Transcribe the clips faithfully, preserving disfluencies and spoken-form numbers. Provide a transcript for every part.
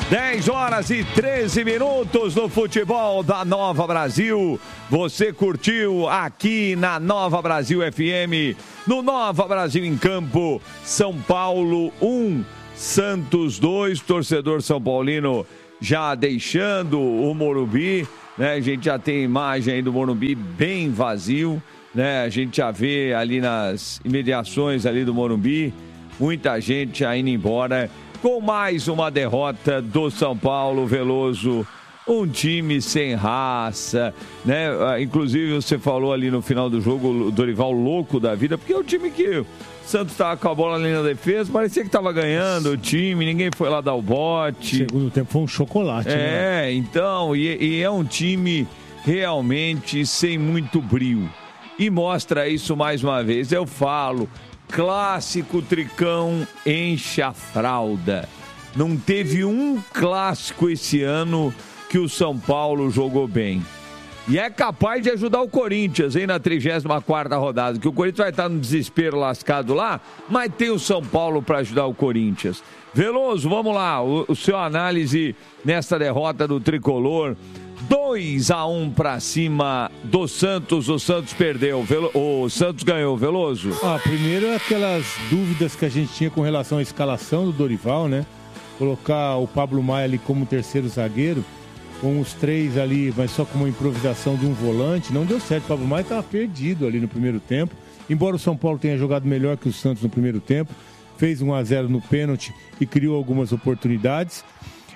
dez horas e treze minutos no futebol da Nova Brasil. Você curtiu aqui na Nova Brasil F M, no Nova Brasil em Campo, São Paulo um, Santos dois, torcedor São Paulino já deixando o Morumbi, né? A gente já tem imagem aí do Morumbi bem vazio, né? A gente já vê ali nas imediações ali do Morumbi, muita gente já indo embora, com mais uma derrota do São Paulo. Veloso, um time sem raça, né? Inclusive você falou ali no final do jogo, o Dorival louco da vida, porque é o time que o Santos estava com a bola ali na defesa, parecia que estava ganhando o time, ninguém foi lá dar o bote. O segundo tempo foi um chocolate, É, né? então, e, e é um time realmente sem muito brio. E mostra isso mais uma vez, eu falo, clássico Tricão enche a fralda. Não teve um clássico esse ano que o São Paulo jogou bem. E é capaz de ajudar o Corinthians, hein, na trigésima quarta rodada, que o Corinthians vai estar no desespero lascado lá, mas tem o São Paulo para ajudar o Corinthians. Veloso, vamos lá, o, o seu análise nessa derrota do Tricolor. dois a um para cima do Santos, o Santos perdeu, Velo... o Santos ganhou, Veloso. Ah, primeiro aquelas dúvidas que a gente tinha com relação à escalação do Dorival, né? Colocar o Pablo Maia ali como terceiro zagueiro, com os três ali, mas só com uma improvisação de um volante, não deu certo. O Pablo Maia estava perdido ali no primeiro tempo, embora o São Paulo tenha jogado melhor que o Santos no primeiro tempo, fez um a zero no pênalti e criou algumas oportunidades.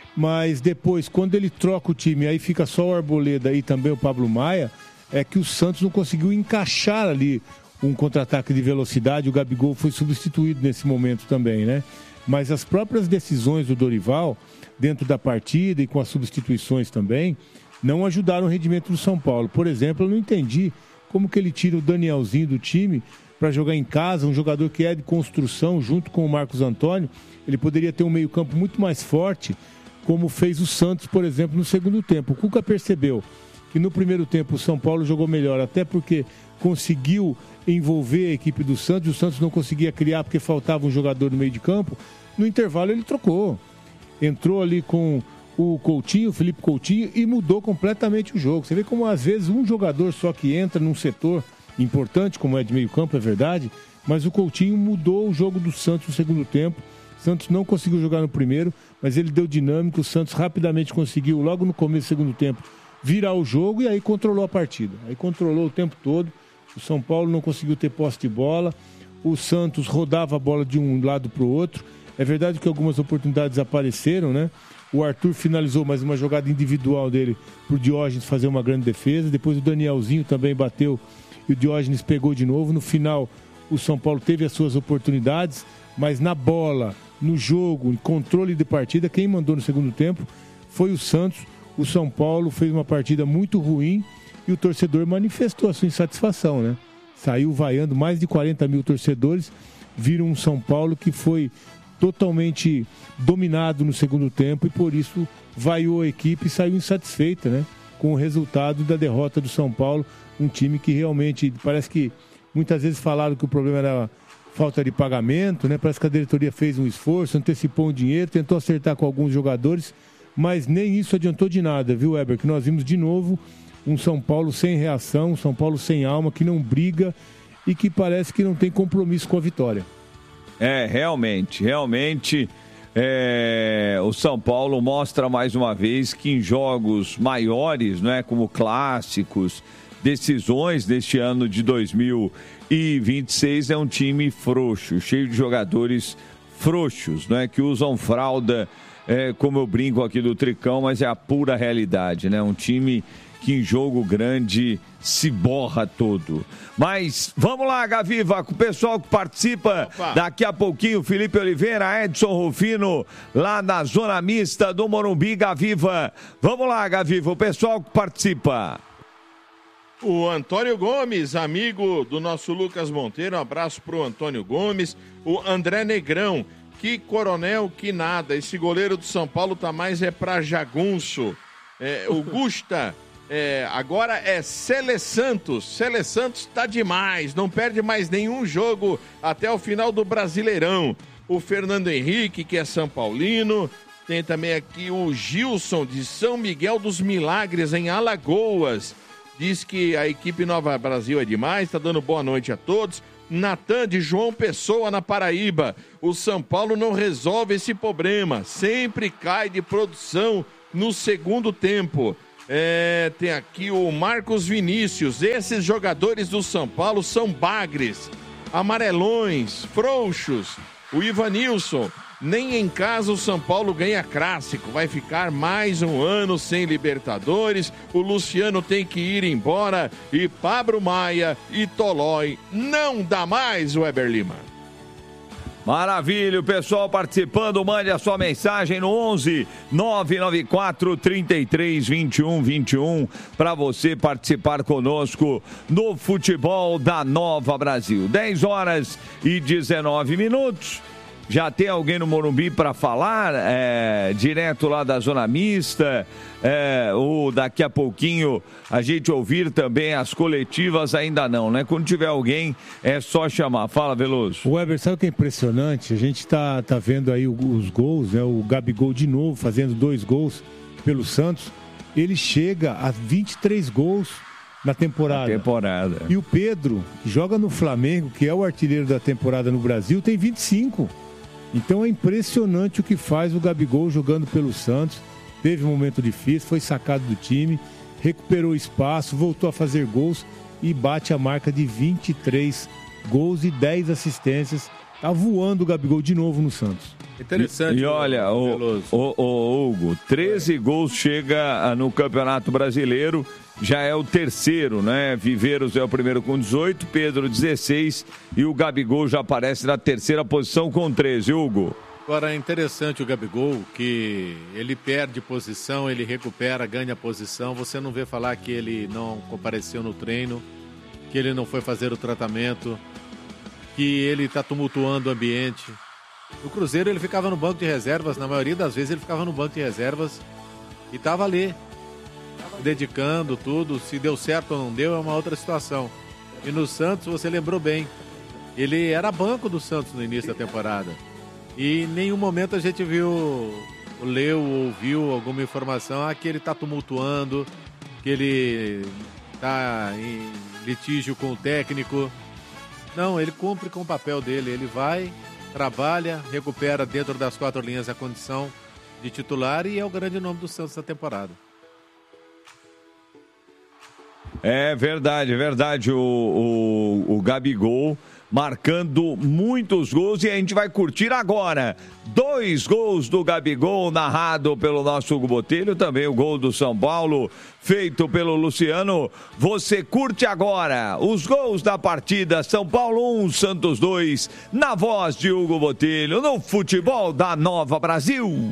Mas depois, quando ele troca o time, aí fica só o Arboleda e também o Pablo Maia, é que o Santos não conseguiu encaixar ali um contra-ataque de velocidade. O Gabigol foi substituído nesse momento também, né? Mas as próprias decisões do Dorival, dentro da partida e com as substituições também, não ajudaram o rendimento do São Paulo. Por exemplo, eu não entendi como que ele tira o Danielzinho do time para jogar em casa, um jogador que é de construção, junto com o Marcos Antônio. Ele poderia ter um meio-campo muito mais forte, como fez o Santos, por exemplo, no segundo tempo. O Cuca percebeu que no primeiro tempo o São Paulo jogou melhor, até porque conseguiu envolver a equipe do Santos, o Santos não conseguia criar porque faltava um jogador no meio de campo. No intervalo ele trocou, entrou ali com o Coutinho, o Felipe Coutinho, e mudou completamente o jogo. Você vê como às vezes um jogador só que entra num setor importante, como é de meio campo, é verdade, mas o Coutinho mudou o jogo do Santos no segundo tempo. O Santos não conseguiu jogar no primeiro, mas ele deu dinâmica, o Santos rapidamente conseguiu, logo no começo do segundo tempo, virar o jogo e aí controlou a partida. Aí controlou o tempo todo, o São Paulo não conseguiu ter posse de bola, o Santos rodava a bola de um lado para o outro. É verdade que algumas oportunidades apareceram, né? O Arthur finalizou mais uma jogada individual dele para o Diógenes fazer uma grande defesa. Depois o Danielzinho também bateu e o Diógenes pegou de novo. No final, o São Paulo teve as suas oportunidades, mas na bola, no jogo, controle de partida, quem mandou no segundo tempo foi o Santos. O São Paulo fez uma partida muito ruim e o torcedor manifestou a sua insatisfação, né? Saiu vaiando, mais de quarenta mil torcedores viram um São Paulo que foi totalmente dominado no segundo tempo e por isso vaiou a equipe e saiu insatisfeita, né? Com o resultado da derrota do São Paulo, um time que realmente parece que muitas vezes falaram que o problema era falta de pagamento, né? Parece que a diretoria fez um esforço, antecipou um dinheiro, tentou acertar com alguns jogadores, mas nem isso adiantou de nada, viu, Weber? Que nós vimos de novo um São Paulo sem reação, um São Paulo sem alma, que não briga e que parece que não tem compromisso com a vitória. É, realmente, realmente é, o São Paulo mostra mais uma vez que em jogos maiores, não é, como clássicos, decisões deste ano de dois mil e vinte e seis, é um time frouxo, cheio de jogadores frouxos, não é, que usam fralda, é, como eu brinco aqui do Tricão, mas é a pura realidade, né? Um time que em jogo grande se borra todo. Mas vamos lá, Gaviva, com o pessoal que participa. Opa. Daqui a pouquinho, Felipe Oliveira, Edson Rufino, lá na Zona Mista do Morumbi, Gaviva. Vamos lá, Gaviva, o pessoal que participa. O Antônio Gomes, amigo do nosso Lucas Monteiro, um abraço pro Antônio Gomes. O André Negrão, que coronel, que nada. Esse goleiro do São Paulo tá mais é pra jagunço. É, o Gusta... É, agora é Cele Santos. Cele Santos tá demais, não perde mais nenhum jogo até o final do Brasileirão. O Fernando Henrique, que é São Paulino, Tem também aqui o Gilson, de São Miguel dos Milagres, em Alagoas. Diz que a equipe Nova Brasil é demais, está dando boa noite a todos. Natan, de João Pessoa, na Paraíba. O São Paulo não resolve esse problema, sempre cai de produção no segundo tempo. É, tem aqui o Marcos Vinícius. Esses jogadores do São Paulo são bagres, amarelões, frouxos. O Ivanilson, nem em casa o São Paulo ganha clássico, vai ficar mais um ano sem Libertadores. O Luciano tem que ir embora e Pablo Maia e Tolói não dá mais, Weber Lima. Maravilha, o pessoal participando, mande a sua mensagem no onze nove nove quatro, trinta e três, vinte e um, vinte e um para você participar conosco no Futebol da Nova Brasil. dez horas e dezenove minutos. Já tem alguém no Morumbi para falar, é, direto lá da Zona Mista, é, ou daqui a pouquinho a gente ouvir também as coletivas, ainda não, né? Quando tiver alguém, é só chamar. Fala, Veloso. O Weber, sabe o que é impressionante? A gente tá, tá vendo aí os gols, né? O Gabigol de novo fazendo dois gols pelo Santos. Ele chega a vinte e três gols na temporada. Na temporada. E o Pedro, que joga no Flamengo, que é o artilheiro da temporada no Brasil, tem vinte e cinco. Então é impressionante o que faz o Gabigol jogando pelo Santos. Teve um momento difícil, foi sacado do time, recuperou espaço, voltou a fazer gols e bate a marca de vinte e três gols e dez assistências. Tá voando o Gabigol de novo no Santos. Interessante. E, e olha, o, o, o Hugo, treze é. gols chega no Campeonato Brasileiro. Já é o terceiro, né? Viveiros é o primeiro com dezoito, Pedro dezesseis e o Gabigol já aparece na terceira posição com treze, Hugo. Agora é interessante o Gabigol, que ele perde posição, ele recupera, ganha posição. Você não vê falar que ele não compareceu no treino, que ele não foi fazer o tratamento, que ele está tumultuando o ambiente. No Cruzeiro ele ficava no banco de reservas, na maioria das vezes ele ficava no banco de reservas e estava ali, dedicando tudo. Se deu certo ou não deu é uma outra situação. E no Santos, você lembrou bem, ele era banco do Santos no início da temporada e em nenhum momento a gente viu, leu ou ouviu alguma informação ah, que ele está tumultuando, que ele está em litígio com o técnico. Não, ele cumpre com o papel dele, ele vai, trabalha, recupera dentro das quatro linhas a condição de titular e é o grande nome do Santos na temporada. É verdade, é verdade, o, o, o Gabigol marcando muitos gols e a gente vai curtir agora. Dois gols do Gabigol narrado pelo nosso Hugo Botelho, também o gol do São Paulo feito pelo Luciano. Você curte agora os gols da partida, São Paulo um, Santos dois, na voz de Hugo Botelho, no Futebol da Nova Brasil.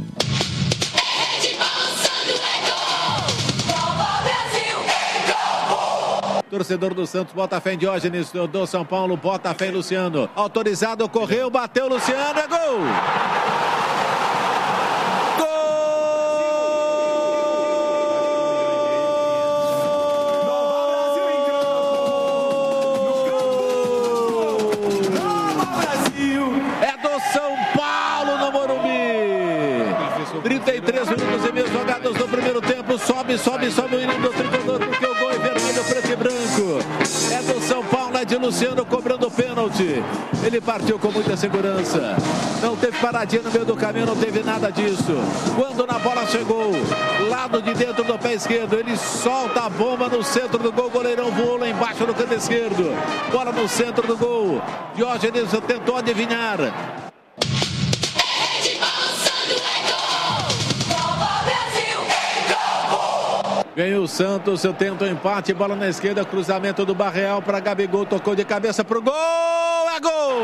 Torcedor do Santos, bota fé em Diógenes, do São Paulo, bota fé em Luciano. Autorizado, correu, bateu, Luciano, é gol! trinta e três minutos e meio jogados no primeiro tempo. Sobe, sobe, sobe o hino do tricolor, porque o gol é vermelho, preto e branco. É do São Paulo, é de Luciano cobrando o pênalti. Ele partiu com muita segurança. Não teve paradinha no meio do caminho, não teve nada disso. Quando na bola chegou, lado de dentro do pé esquerdo, ele solta a bomba no centro do gol. O goleirão voou lá embaixo no canto esquerdo. Bola no centro do gol. Diógenes tentou adivinhar. Vem o Santos, eu tento o empate, bola na esquerda, cruzamento do Barreal para Gabigol, tocou de cabeça pro gol, é gol!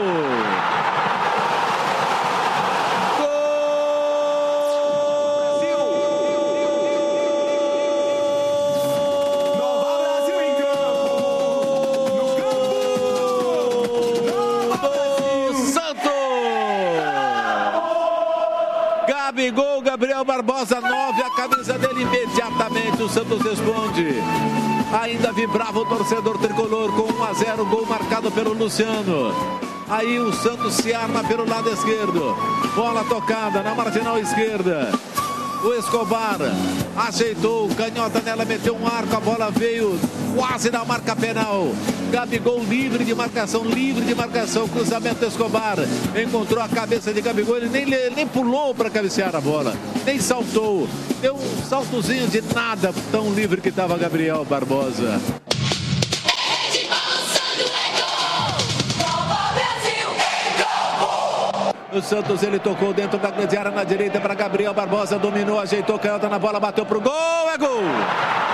Gabigol, Gabriel Barbosa, nove, a camisa dele imediatamente, o Santos responde. Ainda vibrava o torcedor tricolor com um a zero, gol marcado pelo Luciano. Aí o Santos se arma pelo lado esquerdo. Bola tocada na marginal esquerda. O Escobar ajeitou, canhota nela, meteu um arco, a bola veio quase na marca penal. Gabigol livre de marcação, livre de marcação, cruzamento do Escobar. Encontrou a cabeça de Gabigol, ele nem, nem pulou para cabecear a bola, nem saltou. Deu um saltozinho de nada, tão livre que estava Gabriel Barbosa. O Santos, ele tocou dentro da grande área na direita para Gabriel Barbosa, dominou, ajeitou, canhota na bola, bateu pro gol, é gol!